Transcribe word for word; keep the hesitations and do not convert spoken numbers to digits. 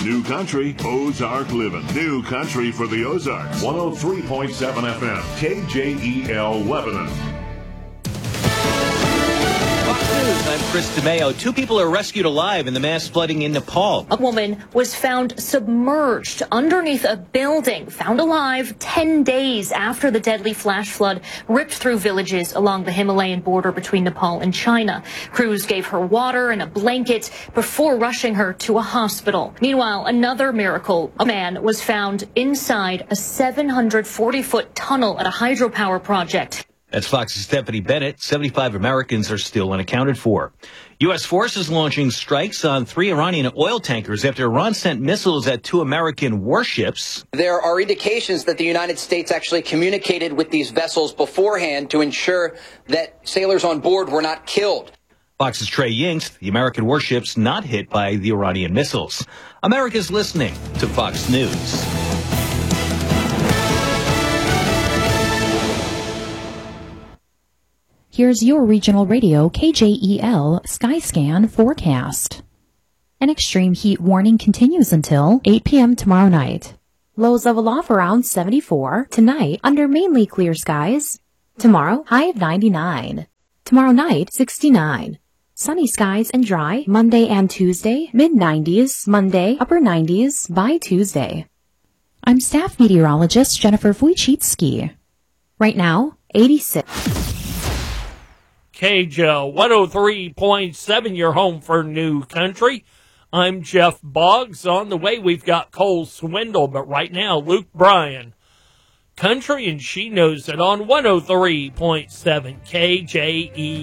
New Country, Ozark Living. New Country for the Ozarks. one oh three point seven F M. K J E L Lebanon. I'm Chris DeMeo. Two people are rescued alive in the mass flooding in Nepal. A woman was found submerged underneath a building, found alive ten days after the deadly flash flood ripped through villages along the Himalayan border between Nepal and China. Crews gave her water and a blanket before rushing her to a hospital. Meanwhile, another miracle. A man was found inside a seven hundred forty foot tunnel at a hydropower project. That's Fox's Stephanie Bennett. seventy-five Americans are still unaccounted for. U S forces launching strikes on three Iranian oil tankers after Iran sent missiles at two American warships. There are indications that the United States actually communicated with these vessels beforehand to ensure that sailors on board were not killed. Fox's Trey Yingst, the American warships not hit by the Iranian missiles. America's listening to Fox News. Here's your regional radio K J E L Skyscan forecast. An extreme heat warning continues until eight p.m. tomorrow night. Lows level off around seventy-four. Tonight, under mainly clear skies. Tomorrow, high of ninety-nine. Tomorrow night, sixty-nine. Sunny skies and dry Monday and Tuesday, mid nineties. Monday, upper nineties by Tuesday. I'm staff meteorologist Jennifer Wojcicki. Right now, eighty-six. K J O one oh three point seven, your home for New Country. I'm Jeff Boggs. On the way, we've got Cole Swindle, but right now, Luke Bryan. Country, and she knows it on one oh three point seven K J E.